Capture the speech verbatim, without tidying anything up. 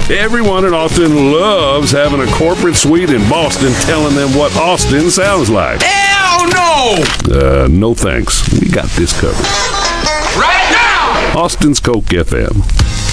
Everyone in Austin loves having a corporate suite in Boston telling them what Austin sounds like. Hell no! Uh, no thanks. We got this covered. Right now! Austin's Coke F M.